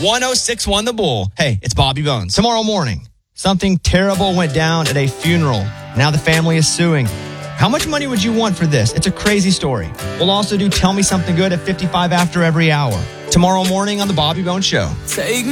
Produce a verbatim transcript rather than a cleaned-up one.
one oh six one The Bull. Hey, it's Bobby Bones. Tomorrow morning, something terrible went down at a funeral. Now the family is suing. How much money would you want for this? It's a crazy story. We'll also do Tell Me Something Good at fifty-five after every hour. Tomorrow morning on The Bobby Bones Show. Take my